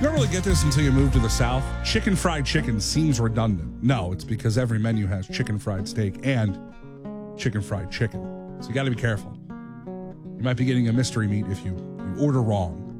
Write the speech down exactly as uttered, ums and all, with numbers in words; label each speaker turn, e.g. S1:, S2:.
S1: You don't really get this until you move to the South. Chicken fried chicken seems redundant. No, it's because every menu has chicken fried steak and chicken fried chicken. So you got to be careful. You might be getting a mystery meat if you, you order wrong.